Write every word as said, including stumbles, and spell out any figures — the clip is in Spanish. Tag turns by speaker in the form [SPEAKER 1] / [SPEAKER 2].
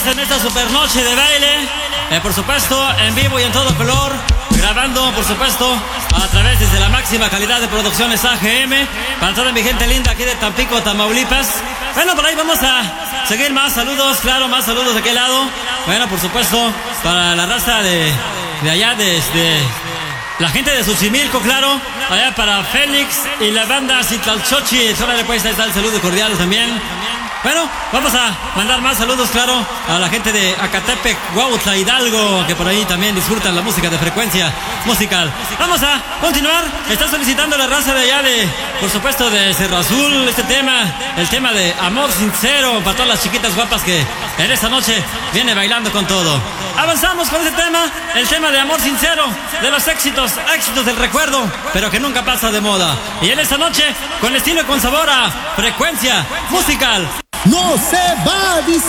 [SPEAKER 1] en esta super noche de baile, eh, por supuesto, en vivo y en todo color, grabando, por supuesto, a través desde la máxima calidad de producciones A G M, para toda mi gente linda aquí de Tampico, Tamaulipas. Bueno, por ahí vamos a seguir más saludos, claro, más saludos de aquel lado. Bueno, por supuesto, para la raza de, de allá, desde la gente de Xochimilco, claro, allá para Félix y la banda Citalchochi. Órale, pues, ahí está el saludo cordial también. Bueno, vamos a mandar más saludos, claro, a la gente de Acatepec, Huautla, Hidalgo, que por ahí también disfrutan la música de Frecuencia Musical. Vamos a continuar. Está solicitando la raza de allá de, por supuesto, de Cerro Azul, este tema, el tema de Amor Sincero, para todas las chiquitas guapas que en esta noche viene bailando con todo. Avanzamos con ese tema, el tema de Amor Sincero, de los éxitos, éxitos del recuerdo, pero que nunca pasa de moda. Y en esta noche, con estilo y con sabor a Frecuencia Musical.
[SPEAKER 2] No se va, dice.